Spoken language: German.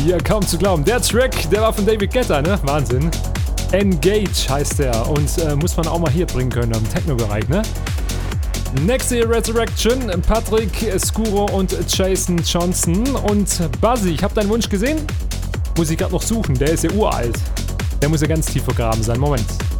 Ja, kaum zu glauben. Der Track, der war von David Guetta, ne? Wahnsinn. Engage heißt der und muss man auch mal hier bringen können im Techno-Bereich, ne? Nächste Resurrection, Patrick Skuro und Jason Johnson und Buzzy. Ich habe deinen Wunsch gesehen? Muss ich gerade noch suchen, der ist ja uralt. Der muss ja ganz tief vergraben sein. Moment.